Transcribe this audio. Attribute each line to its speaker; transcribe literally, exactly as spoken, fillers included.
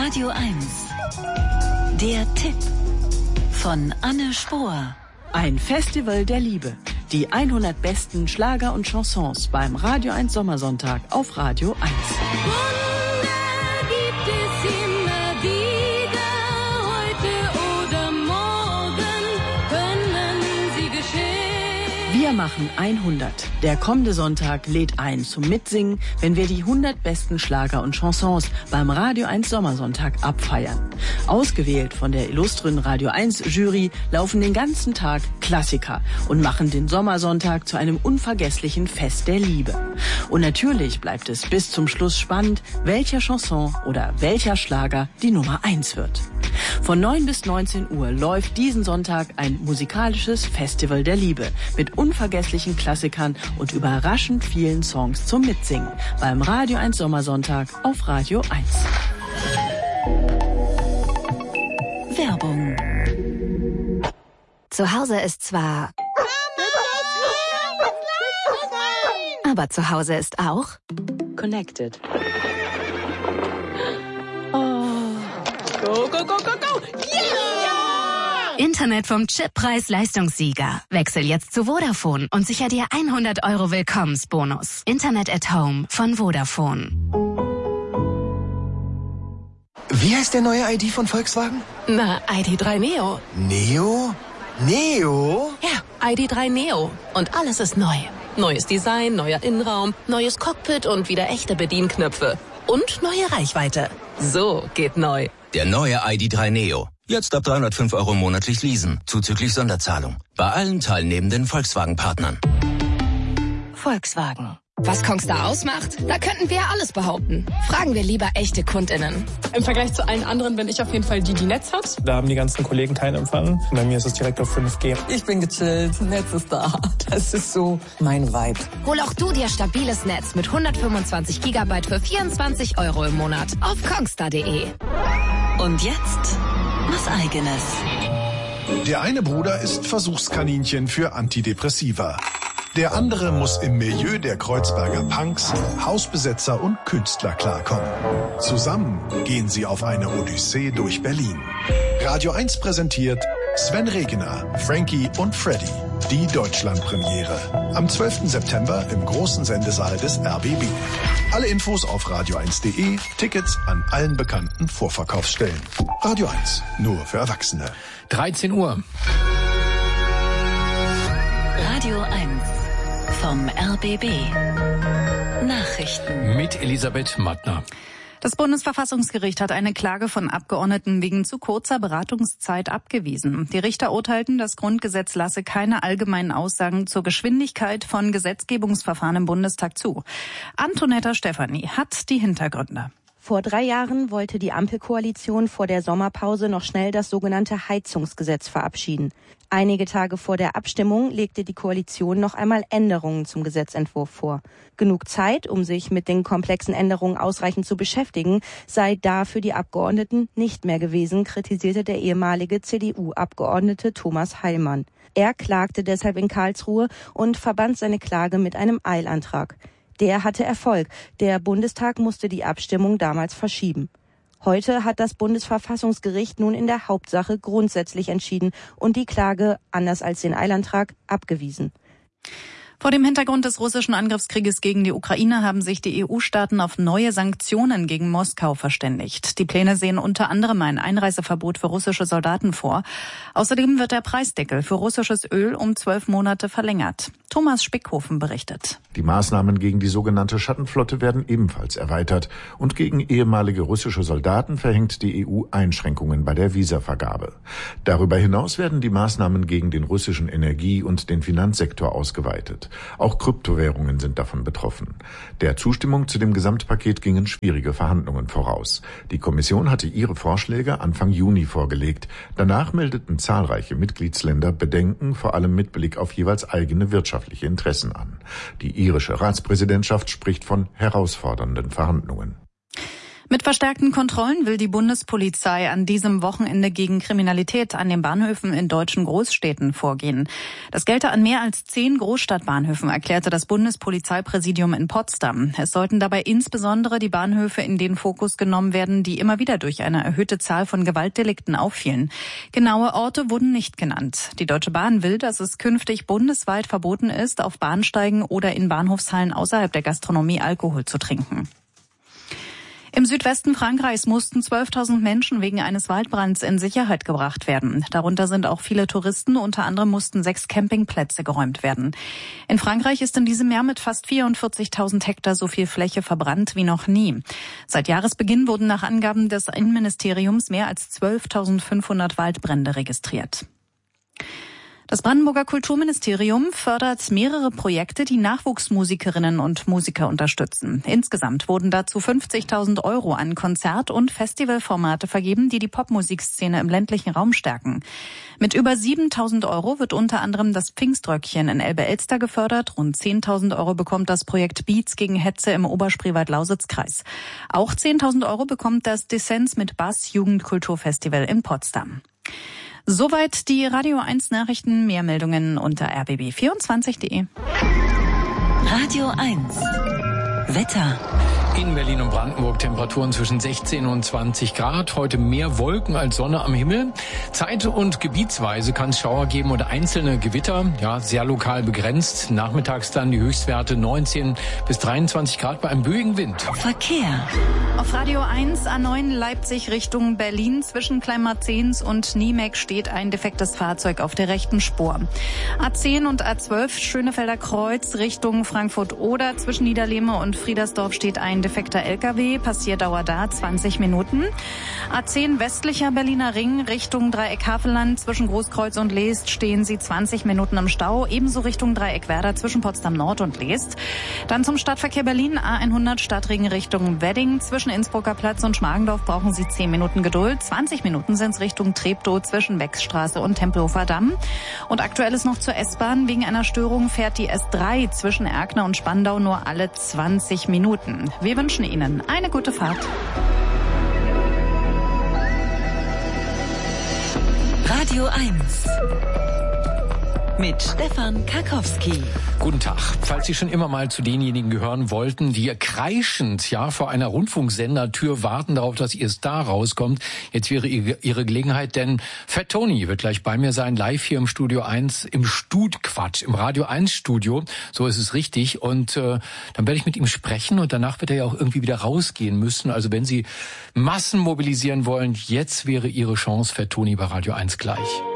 Speaker 1: Radio eins. Der Tipp von Anne Spohr.
Speaker 2: Ein Festival der Liebe. Die hundert besten Schlager und Chansons beim Radio eins Sommersonntag auf Radio eins.
Speaker 3: Wunder gibt es immer wieder, heute oder morgen können sie geschehen.
Speaker 2: Wir machen hundert. Der kommende Sonntag lädt ein zum Mitsingen, wenn wir die hundert besten Schlager und Chansons beim Radio eins Sommersonntag abfeiern. Ausgewählt von der illustren Radio eins Jury laufen den ganzen Tag Klassiker und machen den Sommersonntag zu einem unvergesslichen Fest der Liebe. Und natürlich bleibt es bis zum Schluss spannend, welcher Chanson oder welcher Schlager die Nummer eins wird. Von neun bis neunzehn Uhr läuft diesen Sonntag ein musikalisches Festival der Liebe mit unvergesslichen Klassikern und überraschend vielen Songs zum Mitsingen beim Radio eins Sommersonntag auf Radio eins.
Speaker 1: Werbung.
Speaker 4: Zu Hause ist zwar... Aber zu Hause ist auch...
Speaker 2: Connected.
Speaker 3: Go, go, go, go, go! Yeah!
Speaker 4: Internet vom Chippreis-Leistungssieger. Wechsel jetzt zu Vodafone und sicher dir hundert Euro Willkommensbonus. Internet at Home von Vodafone.
Speaker 5: Wie heißt der neue I D von Volkswagen?
Speaker 6: Na, I D drei Neo.
Speaker 5: Neo? Neo?
Speaker 6: Ja, I D drei Neo. Und alles ist neu. Neues Design, neuer Innenraum, neues Cockpit und wieder echte Bedienknöpfe. Und neue Reichweite. So geht neu.
Speaker 7: Der neue I D drei Neo. Jetzt ab dreihundertfünf Euro monatlich leasen, zuzüglich Sonderzahlung. Bei allen teilnehmenden Volkswagen-Partnern.
Speaker 4: Volkswagen.
Speaker 8: Was Kongstar ausmacht? Da könnten wir alles behaupten. Fragen wir lieber echte KundInnen.
Speaker 9: Im Vergleich zu allen anderen bin ich auf jeden Fall die, die Netz hat.
Speaker 10: Da haben die ganzen Kollegen keinen Empfang. Bei mir ist es direkt auf fünf G.
Speaker 11: Ich bin gechillt, Netz ist da. Das ist so mein Vibe.
Speaker 8: Hol auch du dir stabiles Netz mit hundertfünfundzwanzig Gigabyte für vierundzwanzig Euro im Monat auf kongstar punkt de.
Speaker 1: Und jetzt was Eigenes.
Speaker 12: Der eine Bruder ist Versuchskaninchen für Antidepressiva. Der andere muss im Milieu der Kreuzberger Punks, Hausbesetzer und Künstler klarkommen. Zusammen gehen sie auf eine Odyssee durch Berlin. Radio eins präsentiert Sven Regener, Frankie und Freddy. Die Deutschlandpremiere. Am zwölften September im großen Sendesaal des R B B. Alle Infos auf radio eins punkt de, Tickets an allen bekannten Vorverkaufsstellen. Radio eins, nur für Erwachsene.
Speaker 13: dreizehn Uhr.
Speaker 1: Radio eins vom R B B. Nachrichten.
Speaker 13: Mit Elisabeth Mattner.
Speaker 14: Das Bundesverfassungsgericht hat eine Klage von Abgeordneten wegen zu kurzer Beratungszeit abgewiesen. Die Richter urteilten, das Grundgesetz lasse keine allgemeinen Aussagen zur Geschwindigkeit von Gesetzgebungsverfahren im Bundestag zu. Antonetta Stefani hat die Hintergründe.
Speaker 15: Vor drei Jahren wollte die Ampelkoalition vor der Sommerpause noch schnell das sogenannte Heizungsgesetz verabschieden. Einige Tage vor der Abstimmung legte die Koalition noch einmal Änderungen zum Gesetzentwurf vor. Genug Zeit, um sich mit den komplexen Änderungen ausreichend zu beschäftigen, sei da für die Abgeordneten nicht mehr gewesen, kritisierte der ehemalige C D U-Abgeordnete Thomas Heilmann. Er klagte deshalb in Karlsruhe und verband seine Klage mit einem Eilantrag. Der hatte Erfolg. Der Bundestag musste die Abstimmung damals verschieben. Heute hat das Bundesverfassungsgericht nun in der Hauptsache grundsätzlich entschieden und die Klage, anders als den Eilantrag, abgewiesen.
Speaker 14: Vor dem Hintergrund des russischen Angriffskrieges gegen die Ukraine haben sich die E U-Staaten auf neue Sanktionen gegen Moskau verständigt. Die Pläne sehen unter anderem ein Einreiseverbot für russische Soldaten vor. Außerdem wird der Preisdeckel für russisches Öl um zwölf Monate verlängert. Thomas Spickhofen berichtet.
Speaker 16: Die Maßnahmen gegen die sogenannte Schattenflotte werden ebenfalls erweitert. Und gegen ehemalige russische Soldaten verhängt die E U Einschränkungen bei der Visavergabe. Darüber hinaus werden die Maßnahmen gegen den russischen Energie- und den Finanzsektor ausgeweitet. Auch Kryptowährungen sind davon betroffen. Der Zustimmung zu dem Gesamtpaket gingen schwierige Verhandlungen voraus. Die Kommission hatte ihre Vorschläge Anfang Juni vorgelegt. Danach meldeten zahlreiche Mitgliedsländer Bedenken, vor allem mit Blick auf jeweils eigene wirtschaftliche Interessen an. Die irische Ratspräsidentschaft spricht von herausfordernden Verhandlungen.
Speaker 14: Mit verstärkten Kontrollen will die Bundespolizei an diesem Wochenende gegen Kriminalität an den Bahnhöfen in deutschen Großstädten vorgehen. Das gelte an mehr als zehn Großstadtbahnhöfen, erklärte das Bundespolizeipräsidium in Potsdam. Es sollten dabei insbesondere die Bahnhöfe in den Fokus genommen werden, die immer wieder durch eine erhöhte Zahl von Gewaltdelikten auffielen. Genaue Orte wurden nicht genannt. Die Deutsche Bahn will, dass es künftig bundesweit verboten ist, auf Bahnsteigen oder in Bahnhofshallen außerhalb der Gastronomie Alkohol zu trinken. Im Südwesten Frankreichs mussten zwölftausend Menschen wegen eines Waldbrands in Sicherheit gebracht werden. Darunter sind auch viele Touristen. Unter anderem mussten sechs Campingplätze geräumt werden. In Frankreich ist in diesem Jahr mit fast vierundvierzigtausend Hektar so viel Fläche verbrannt wie noch nie. Seit Jahresbeginn wurden nach Angaben des Innenministeriums mehr als zwölftausendfünfhundert Waldbrände registriert. Das Brandenburger Kulturministerium fördert mehrere Projekte, die Nachwuchsmusikerinnen und Musiker unterstützen. Insgesamt wurden dazu fünfzigtausend Euro an Konzert- und Festivalformate vergeben, die die Popmusikszene im ländlichen Raum stärken. Mit über siebentausend Euro wird unter anderem das Pfingströckchen in Elbe-Elster gefördert. Rund zehntausend Euro bekommt das Projekt Beats gegen Hetze im Oberspreewald-Lausitz-Kreis. Auch zehntausend Euro bekommt das Dissens mit Bass Jugendkulturfestival in Potsdam. Soweit die Radio eins Nachrichten. Mehr Meldungen unter r b b vierundzwanzig punkt de.
Speaker 1: Radio eins. Wetter.
Speaker 13: In Berlin und Brandenburg Temperaturen zwischen sechzehn und zwanzig Grad. Heute mehr Wolken als Sonne am Himmel. Zeit- und gebietsweise kann es Schauer geben oder einzelne Gewitter. Ja, sehr lokal begrenzt. Nachmittags dann die Höchstwerte neunzehn bis dreiundzwanzig Grad bei einem böigen Wind.
Speaker 1: Verkehr.
Speaker 14: Auf Radio eins A neun Leipzig Richtung Berlin. Zwischen Kleinmarzens und Niemek steht ein defektes Fahrzeug auf der rechten Spur. A zehn und A zwölf Schönefelder Kreuz Richtung Frankfurt-Oder. Zwischen Niederlehme und Friedersdorf steht ein defekter L K W, Passierdauer da zwanzig Minuten. A zehn westlicher Berliner Ring Richtung Dreieck Havelland. Zwischen Großkreuz und Leest stehen Sie zwanzig Minuten im Stau. Ebenso Richtung Dreieck Werder zwischen Potsdam Nord und Leest. Dann zum Stadtverkehr Berlin A hundert Stadtring Richtung Wedding. Zwischen Innsbrucker Platz und Schmargendorf brauchen Sie zehn Minuten Geduld. zwanzig Minuten sind es Richtung Treptow zwischen Beckstraße und Tempelhofer Damm. Und aktuell ist noch zur S-Bahn. Wegen einer Störung fährt die S drei zwischen Erkner und Spandau nur alle zwanzig Minuten. Wir wünschen Ihnen eine gute Fahrt.
Speaker 1: Radio eins. Mit Stefan Karkowski.
Speaker 13: Guten Tag. Falls Sie schon immer mal zu denjenigen gehören wollten, die kreischend ja vor einer Rundfunksendertür warten darauf, dass Ihr Star rauskommt, jetzt wäre Ihre Gelegenheit, denn Fat Tony wird gleich bei mir sein, live hier im Studio eins, im Stud Quatsch, im Radio eins Studio, so ist es richtig. Und äh, dann werde ich mit ihm sprechen und danach wird er ja auch irgendwie wieder rausgehen müssen. Also wenn Sie Massen mobilisieren wollen, jetzt wäre Ihre Chance, Fat Tony bei Radio eins gleich.